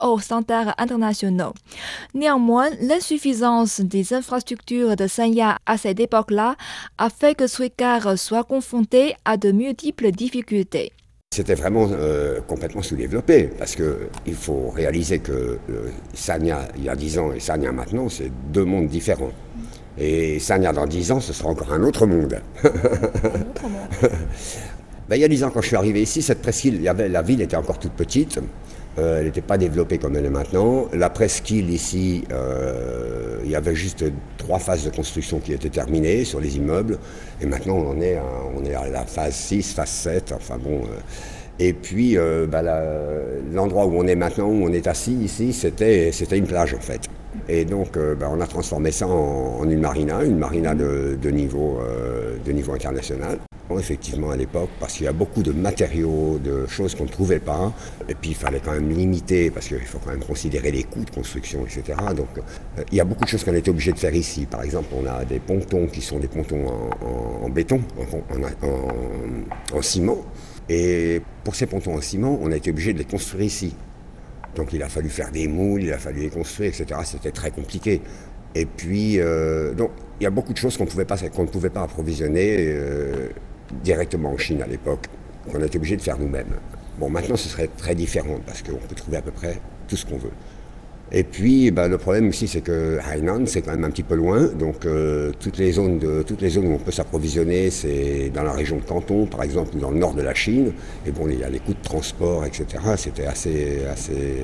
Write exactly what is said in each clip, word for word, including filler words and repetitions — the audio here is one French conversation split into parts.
aux standards internationaux. Néanmoins, l'insuffisance des infrastructures de Sanya à cette époque-là a fait que Suicar soit confronté à de multiples difficultés. C'était vraiment euh, complètement sous-développé, parce qu'il faut réaliser que euh, Sanya il y a dix ans et Sanya maintenant, c'est deux mondes différents. Et Sanya dans dix ans, ce sera encore un autre monde. Un autre monde. Ben, il y a dix ans, quand je suis arrivé ici, cette presqu'île, il y avait, la ville était encore toute petite. Euh, elle n'était pas développée comme elle est maintenant. La presqu'île ici, euh, il y avait juste trois phases de construction qui étaient terminées sur les immeubles. Et maintenant, on en est à, on est à la phase six, phase sept. Enfin bon. Euh, et puis, euh, bah, la, l'endroit où on est maintenant, où on est assis ici, c'était, c'était une plage en fait. Et donc, euh, bah, on a transformé ça en, en une marina, une marina de, de, niveau, euh, de niveau international. Effectivement à l'époque, parce qu'il y a beaucoup de matériaux, de choses qu'on ne trouvait pas, et puis il fallait quand même limiter, parce qu'il faut quand même considérer les coûts de construction, et cetera. Donc euh, il y a beaucoup de choses qu'on était obligé de faire ici. Par exemple, on a des pontons qui sont des pontons en, en, en béton, en, en, en, en ciment, et pour ces pontons en ciment, on a été obligé de les construire ici. Donc il a fallu faire des moules, il a fallu les construire, et cetera. C'était très compliqué. Et puis, euh, donc il y a beaucoup de choses qu'on, pouvait pas, qu'on ne pouvait pas approvisionner euh, directement en Chine à l'époque, qu'on a été obligé de faire nous-mêmes. Bon, maintenant ce serait très différent parce qu'on peut trouver à peu près tout ce qu'on veut. Et puis ben, le problème aussi c'est que Hainan c'est quand même un petit peu loin, donc euh, toutes, les zones de, toutes les zones où on peut s'approvisionner c'est dans la région de Canton par exemple ou dans le nord de la Chine, et bon il y a les coûts de transport et cetera. C'était assez, assez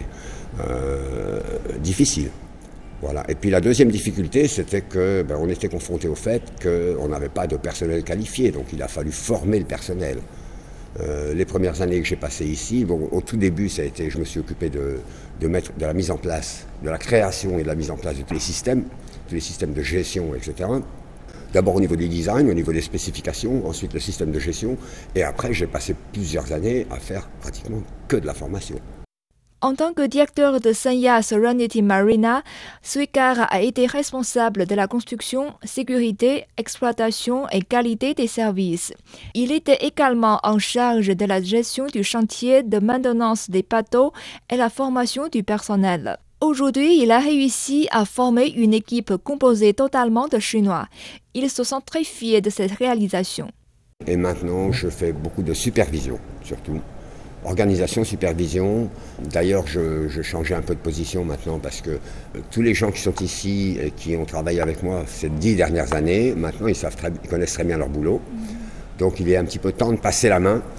euh, difficile. Voilà. Et puis la deuxième difficulté, c'était qu'on ben, était confronté au fait qu'on n'avait pas de personnel qualifié, donc il a fallu former le personnel. Euh, les premières années que j'ai passées ici, bon, au tout début, ça a été, je me suis occupé de, de, mettre, de la mise en place, de la création et de la mise en place de tous les systèmes, tous les systèmes de gestion, et cetera. D'abord au niveau du design, au niveau des spécifications, ensuite le système de gestion, et après j'ai passé plusieurs années à faire pratiquement que de la formation. En tant que directeur de Sanya Serenity Marina, Suicar a été responsable de la construction, sécurité, exploitation et qualité des services. Il était également en charge de la gestion du chantier de maintenance des bateaux et la formation du personnel. Aujourd'hui, il a réussi à former une équipe composée totalement de Chinois. Il se sent très fier de cette réalisation. Et maintenant, je fais beaucoup de supervision, surtout. Organisation, supervision. D'ailleurs, je, je changeais un peu de position maintenant parce que euh, tous les gens qui sont ici et qui ont travaillé avec moi ces dix dernières années, maintenant ils, savent très, ils connaissent très bien leur boulot. Donc il est un petit peu temps de passer la main.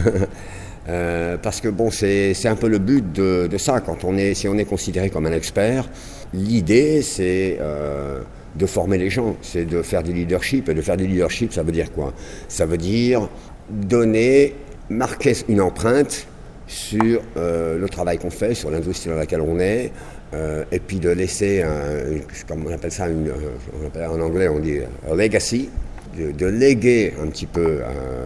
euh, parce que bon, c'est, c'est un peu le but de, de ça. Quand on est, si on est considéré comme un expert, l'idée c'est euh, de former les gens, c'est de faire du leadership. Et de faire du leadership, ça veut dire quoi? Ça veut dire donner... marquer une empreinte sur euh, le travail qu'on fait, sur l'industrie dans laquelle on est, euh, et puis de laisser, un, comme on appelle ça, une, on appelle, en anglais on dit a legacy, de, de léguer un petit peu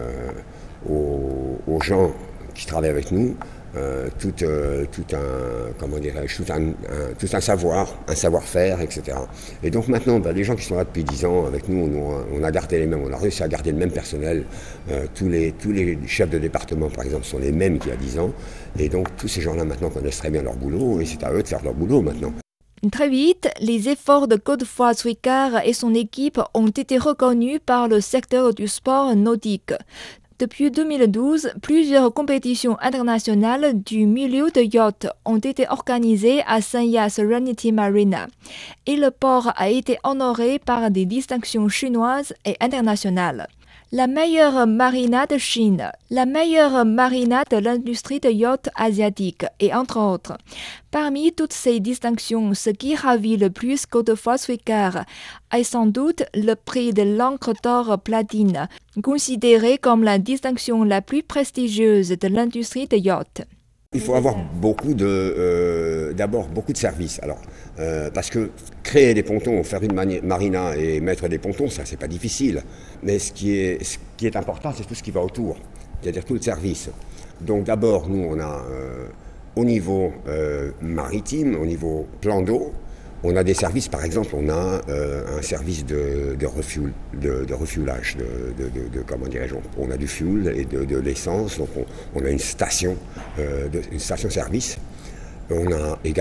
euh, aux, aux gens qui travaillent avec nous, euh, tout, euh, tout un, comment dirais-je, tout un, un, tout un savoir, un savoir-faire, et cetera. Et donc maintenant, ben, les gens qui sont là depuis dix ans avec nous, on a, on a gardé les mêmes, on a réussi à garder le même personnel. Euh, tous, les, tous les chefs de département, par exemple, sont les mêmes qu'il y a dix ans. Et donc tous ces gens-là maintenant connaissent très bien leur boulot, et c'est à eux de faire leur boulot maintenant. Très vite, les efforts de Godefroy Suicar et son équipe ont été reconnus par le secteur du sport nautique. Depuis deux mille douze, plusieurs compétitions internationales du milieu de yacht ont été organisées à Sanya Serenity Marina et le port a été honoré par des distinctions chinoises et internationales. La meilleure marina de Chine, la meilleure marina de l'industrie de yacht asiatique et entre autres. Parmi toutes ces distinctions, ce qui ravit le plus Godefroy Suicar est sans doute le prix de l'encre d'or platine, considéré comme la distinction la plus prestigieuse de l'industrie de yacht. Il faut avoir beaucoup de, euh, d'abord beaucoup de services. Alors, euh, parce que créer des pontons, faire une mani- marina et mettre des pontons, ça c'est pas difficile. Mais ce qui est, ce qui est important, c'est tout ce qui va autour, c'est-à-dire tout le service. Donc d'abord, nous on a euh, au niveau euh, maritime, au niveau plan d'eau, on a des services, par exemple, on a euh, un service de, de, refuel, de, de refuelage, de, de, de, de, comment dirais-je, on a du fuel et de, de l'essence, donc on, on a une station, euh, de, une station-service. On a également